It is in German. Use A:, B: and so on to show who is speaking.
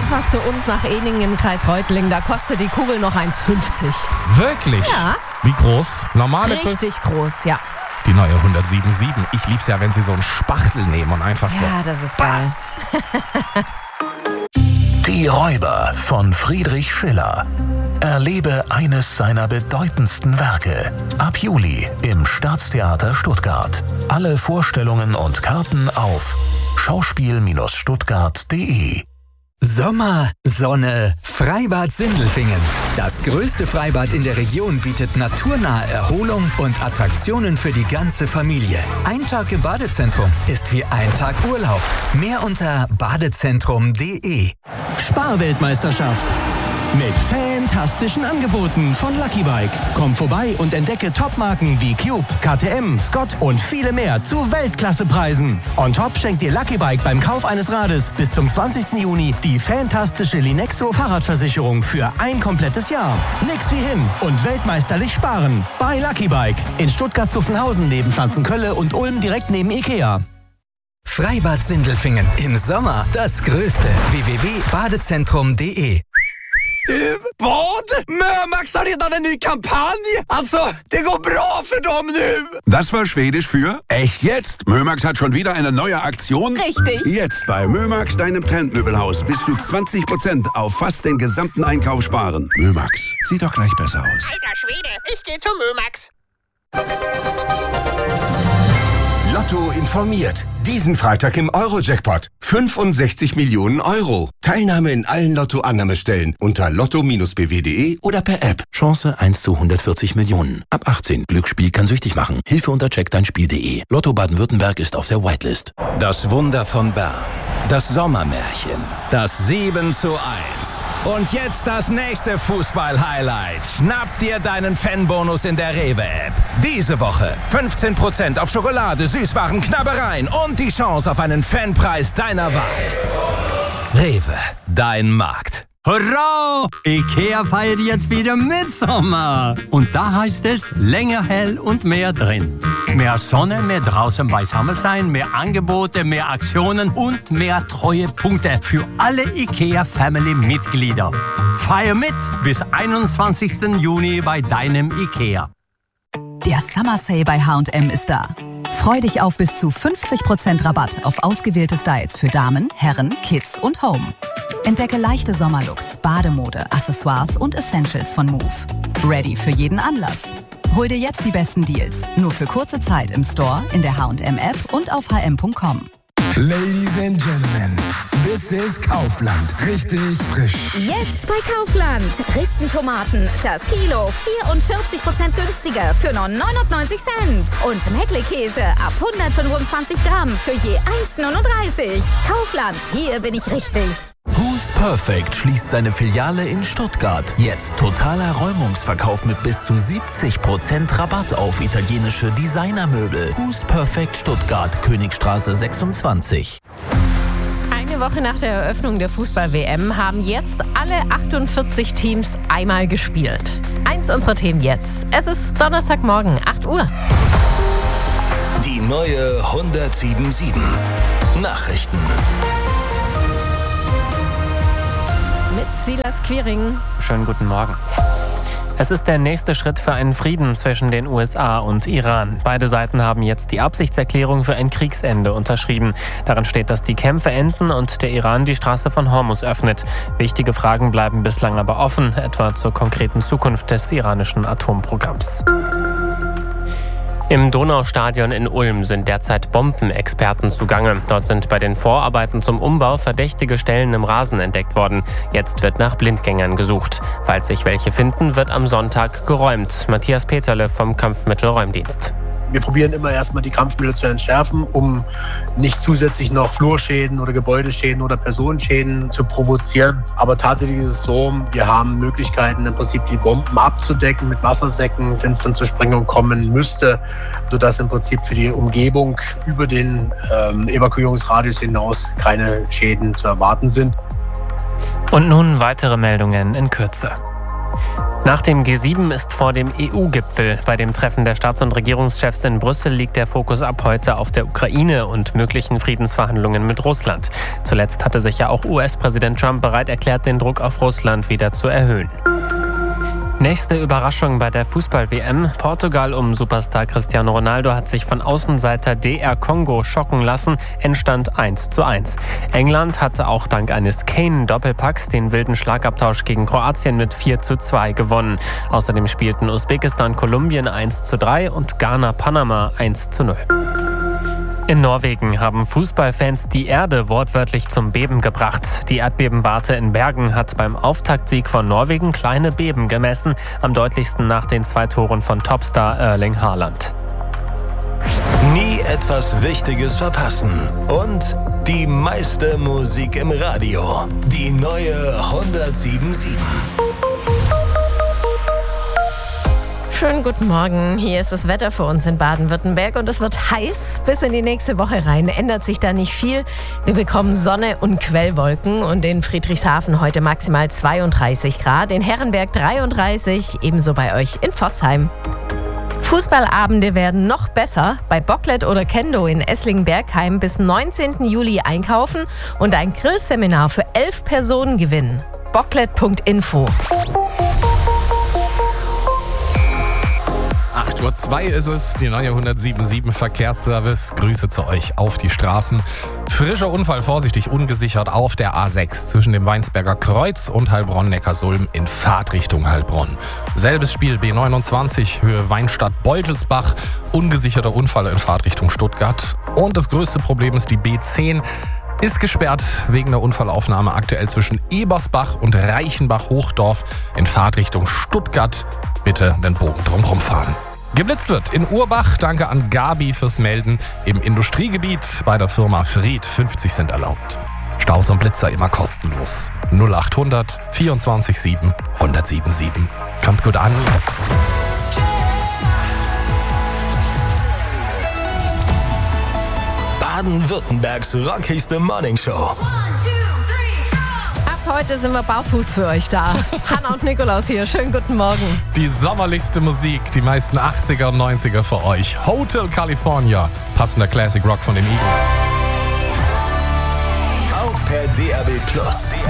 A: Fahrt zu uns nach Eningen im Kreis Reutlingen, da kostet die Kugel noch 1,50.
B: Wirklich?
A: Ja.
B: Wie groß? Normale
A: Richtig groß, ja.
B: Die neue 107.7. Ich lieb's ja, wenn sie so einen Spachtel nehmen und einfach so.
A: Ja, das ist geil.
C: Die Räuber von Friedrich Schiller. Erlebe eines seiner bedeutendsten Werke. Ab Juli im Staatstheater Stuttgart. Alle Vorstellungen und Karten auf schauspiel-stuttgart.de.
D: Sommer, Sonne, Freibad Sindelfingen. Das größte Freibad in der Region bietet naturnahe Erholung und Attraktionen für die ganze Familie. Ein Tag im Badezentrum ist wie ein Tag Urlaub. Mehr unter badezentrum.de.
E: Sparweltmeisterschaft. Mit fantastischen Angeboten von Lucky Bike. Komm vorbei und entdecke Topmarken wie Cube, KTM, Scott und viele mehr zu Weltklassepreisen. On top schenkt dir Lucky Bike beim Kauf eines Rades bis zum 20. Juni die fantastische Linexo Fahrradversicherung für ein komplettes Jahr. Nix wie hin und weltmeisterlich sparen. Bei Lucky Bike in Stuttgart-Zuffenhausen neben Pflanzenkölle und Ulm direkt neben Ikea.
D: Freibad Sindelfingen im Sommer das größte. www.badezentrum.de.
F: Du, vad? Mömax har redan en ny kampanj! Alltså, det går bra för dem nu!
G: Das war Schwedisch für echt jetzt. Mömax hat schon wieder eine neue Aktion.
A: Richtig.
G: Jetzt bei Mömax, deinem Trendmöbelhaus, bis zu 20% auf fast den gesamten Einkauf sparen. Mömax, sieht doch gleich besser aus.
H: Alter Schwede, ich gehe zu Mömax.
I: Lotto informiert. Diesen Freitag im Euro-Jackpot. 65 Millionen Euro. Teilnahme in allen Lotto-Annahmestellen unter lotto-bw.de oder per App.
C: Chance 1 zu 140 Millionen. Ab 18. Glücksspiel kann süchtig machen. Hilfe unter checkdeinspiel.de. Lotto Baden-Württemberg ist auf der Whitelist.
D: Das Wunder von Bern. Das Sommermärchen. Das 7:1. Und jetzt das nächste Fußball-Highlight. Schnapp dir deinen Fanbonus in der Rewe-App. Diese Woche 15% auf Schokolade, Süßwaren, Knabbereien und die Chance auf einen Fanpreis deiner Wahl. Rewe, dein Markt.
E: Hurra! Ikea feiert jetzt wieder Mitsommer. Und da heißt es länger hell und mehr drin. Mehr Sonne, mehr draußen beisammen sein, mehr Angebote, mehr Aktionen und mehr Treuepunkte für alle Ikea-Family-Mitglieder. Feier mit bis 21. Juni bei deinem Ikea.
J: Der Summer Sale bei H&M ist da. Freu dich auf bis zu 50% Rabatt auf ausgewählte Styles für Damen, Herren, Kids und Home. Entdecke leichte Sommerlooks, Bademode, Accessoires und Essentials von Move. Ready für jeden Anlass. Hol dir jetzt die besten Deals. Nur für kurze Zeit im Store, in der H&M-App und auf hm.com.
K: Ladies and Gentlemen, this is Kaufland. Richtig frisch.
L: Jetzt bei Kaufland. Dresden-Tomaten, das Kilo 44% günstiger für nur 99 Cent. Und Mettler-Käse ab 125 Gramm für je 1,39. Kaufland, hier bin ich richtig.
C: Who's Perfect schließt seine Filiale in Stuttgart. Jetzt totaler Räumungsverkauf mit bis zu 70% Rabatt auf italienische Designermöbel. Who's Perfect Stuttgart, Königstraße 26.
A: Eine Woche nach der Eröffnung der Fußball-WM haben jetzt alle 48 Teams einmal gespielt. Eins unserer Themen jetzt. Es ist Donnerstagmorgen, 8 Uhr.
C: Die neue 107.7 Nachrichten.
A: Mit Silas Quiring.
M: Schönen guten Morgen. Es ist der nächste Schritt für einen Frieden zwischen den USA und Iran. Beide Seiten haben jetzt die Absichtserklärung für ein Kriegsende unterschrieben. Darin steht, dass die Kämpfe enden und der Iran die Straße von Hormuz öffnet. Wichtige Fragen bleiben bislang aber offen, etwa zur konkreten Zukunft des iranischen Atomprogramms. Im Donaustadion in Ulm sind derzeit Bombenexperten zugange. Dort sind bei den Vorarbeiten zum Umbau verdächtige Stellen im Rasen entdeckt worden. Jetzt wird nach Blindgängern gesucht. Falls sich welche finden, wird am Sonntag geräumt. Matthias Peterle vom Kampfmittelräumdienst.
N: Wir probieren immer erstmal die Kampfmittel zu entschärfen, um nicht zusätzlich noch Flurschäden oder Gebäudeschäden oder Personenschäden zu provozieren. Aber tatsächlich ist es so, wir haben Möglichkeiten, im Prinzip die Bomben abzudecken mit Wassersäcken, wenn es dann zur Sprengung kommen müsste, sodass im Prinzip für die Umgebung über den Evakuierungsradius hinaus keine Schäden zu erwarten sind.
M: Und nun weitere Meldungen in Kürze. Nach dem G7 ist vor dem EU-Gipfel. Bei dem Treffen der Staats- und Regierungschefs in Brüssel liegt der Fokus ab heute auf der Ukraine und möglichen Friedensverhandlungen mit Russland. Zuletzt hatte sich ja auch US-Präsident Trump bereit erklärt, den Druck auf Russland wieder zu erhöhen. Nächste Überraschung bei der Fußball-WM. Portugal um Superstar Cristiano Ronaldo hat sich von Außenseiter DR Kongo schocken lassen. Endstand 1:1. England hatte auch dank eines Kane-Doppelpacks den wilden Schlagabtausch gegen Kroatien mit 4:2 gewonnen. Außerdem spielten Usbekistan Kolumbien 1:3 und Ghana Panama 1:0. In Norwegen haben Fußballfans die Erde wortwörtlich zum Beben gebracht. Die Erdbebenwarte in Bergen hat beim Auftaktsieg von Norwegen kleine Beben gemessen, am deutlichsten nach den 2 Toren von Topstar Erling Haaland.
D: Nie etwas Wichtiges verpassen. Und die meiste Musik im Radio. Die neue 107.7.
A: Schönen guten Morgen. Hier ist das Wetter für uns in Baden-Württemberg und es wird heiß bis in die nächste Woche rein. Ändert sich da nicht viel. Wir bekommen Sonne und Quellwolken und in Friedrichshafen heute maximal 32 Grad, in Herrenberg 33, ebenso bei euch in Pforzheim. Fußballabende werden noch besser. Bei Bocklet oder Kendo in Esslingen-Bergheim bis 19. Juli einkaufen und ein Grillseminar für 11 Personen gewinnen. Bocklet.info.
B: 8:02 Uhr ist es, die neue 107.7 Verkehrsservice. Grüße zu euch auf die Straßen. Frischer Unfall, vorsichtig ungesichert auf der A6 zwischen dem Weinsberger Kreuz und Heilbronn-Neckarsulm in Fahrtrichtung Heilbronn. Selbes Spiel, B29, Höhe Weinstadt-Beutelsbach. Ungesicherter Unfall in Fahrtrichtung Stuttgart. Und das größte Problem ist die B10. Ist gesperrt wegen der Unfallaufnahme aktuell zwischen Ebersbach und Reichenbach-Hochdorf in Fahrtrichtung Stuttgart. Bitte den Bogen drumherum fahren. Geblitzt wird in Urbach. Danke an Gabi fürs Melden. Im Industriegebiet bei der Firma Fried 50 Cent erlaubt. Staus und Blitzer immer kostenlos. 0800 24 7 1077. Kommt gut an.
D: Baden-Württembergs rockigste Morningshow.
A: Heute sind wir barfuß für euch da. Hanna und Nikolaus hier. Schönen guten Morgen.
B: Die sommerlichste Musik, die meisten 80er und 90er für euch. Hotel California, passender Classic Rock von den Eagles.
D: Auch per DAB+.